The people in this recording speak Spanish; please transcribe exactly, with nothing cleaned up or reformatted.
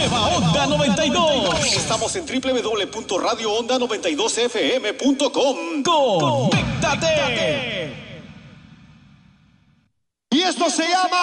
Nueva Onda noventa y dos. Estamos en doble u doble u doble u punto radio onda noventa y dos f m punto com. ¡Conéctate! Y esto se llama